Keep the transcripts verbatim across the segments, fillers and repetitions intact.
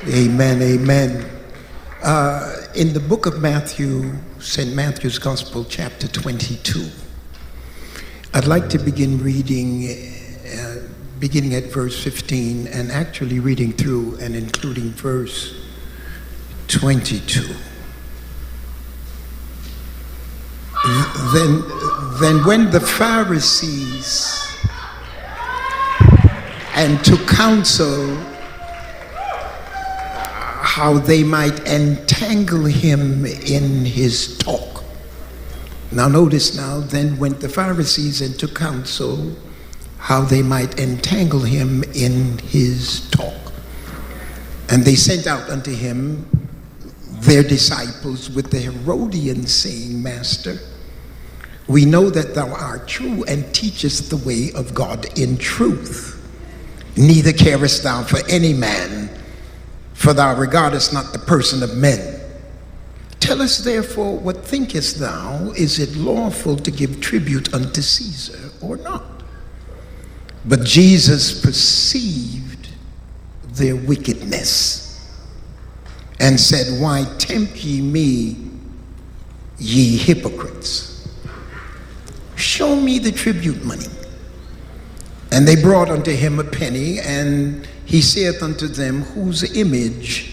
Amen, amen. Uh, in the book of Matthew, Saint Matthew's Gospel, chapter twenty-two, I'd like to begin reading, uh, beginning at verse fifteen, and actually reading through and including verse twenty-two. Then, then when the Pharisees and took counsel how they might entangle him in his talk. Now notice now, then went the Pharisees and took counsel how they might entangle him in his talk. And they sent out unto him their disciples with the Herodians, saying, Master, we know that thou art true and teachest the way of God in truth. Neither carest thou for any man, for thou regardest not the person of men. Tell us therefore, what thinkest thou? Is it lawful to give tribute unto Caesar or not? But Jesus perceived their wickedness and said, Why tempt ye me, ye hypocrites? Show me the tribute money. And they brought unto him a penny, and he saith unto them, Whose image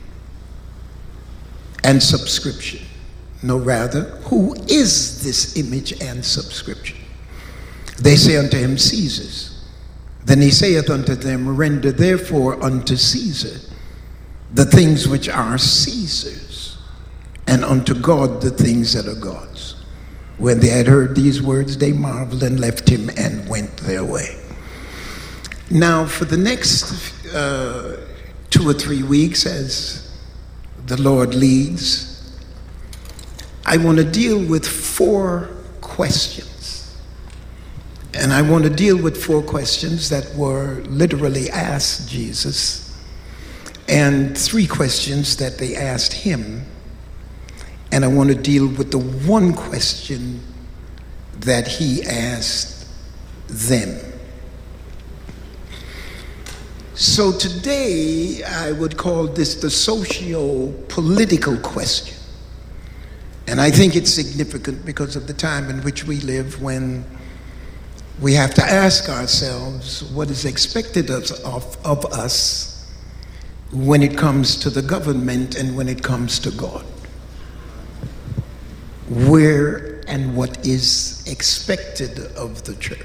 and subscription? No, rather, who is this image and subscription? They say unto him, Caesar's. Then he saith unto them, Render therefore unto Caesar the things which are Caesar's, and unto God the things that are God's. When they had heard these words, they marveled and left him and went their way. Now, for the next uh, two or three weeks, as the Lord leads, I want to deal with four questions. And I want to deal with four questions that were literally asked Jesus, and three questions that they asked him. And I want to deal with the one question that he asked them. So today, I would call this the socio-political question. And I think it's significant because of the time in which we live, when we have to ask ourselves what is expected of, of, of us when it comes to the government and when it comes to God. Where and what is expected of the church.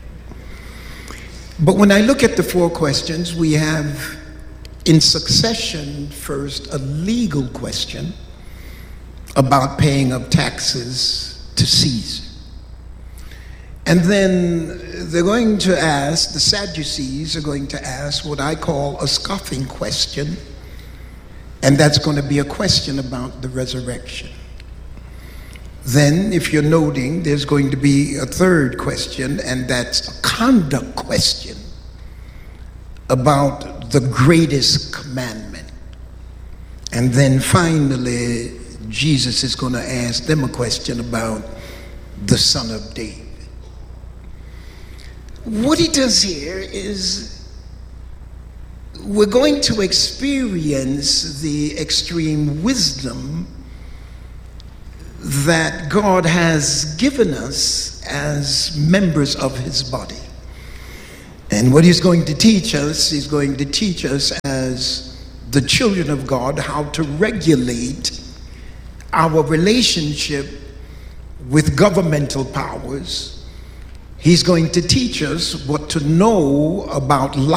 But when I look at the four questions, we have in succession first a legal question about paying of taxes to Caesar. And then they're going to ask, the Sadducees are going to ask what I call a scoffing question, and that's going to be a question about the resurrection. Then, if you're noting, there's going to be a third question, and that's a conduct question about the greatest commandment. And then finally, Jesus is going to ask them a question about the Son of David. What he does here is we're going to experience the extreme wisdom that God has given us as members of his body. And what he's going to teach us, he's going to teach us as the children of God how to regulate our relationship with governmental powers. He's going to teach us what to know about life.